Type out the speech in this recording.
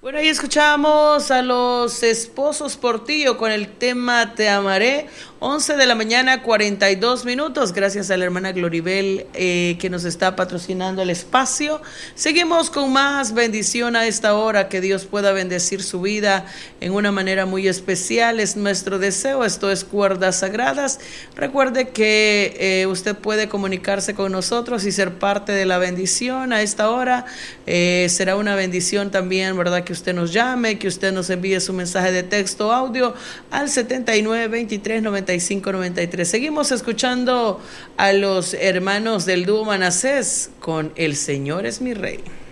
Bueno, ahí escuchamos a los Esposos Portillo con el tema Te amaré, 11 de la mañana, 42 minutos. Gracias a la hermana Gloribel que nos está patrocinando el espacio. Seguimos con más bendición a esta hora, que Dios pueda bendecir su vida en una manera muy especial. Es nuestro deseo. Esto es Cuerdas Sagradas. Recuerde que usted puede comunicarse con nosotros y ser parte de la bendición a esta hora. Será una bendición también, ¿verdad?, que usted nos llame, que usted nos envíe su mensaje de texto o audio al 79239593. Seguimos escuchando a los hermanos del dúo Manasés con El Señor es mi Rey.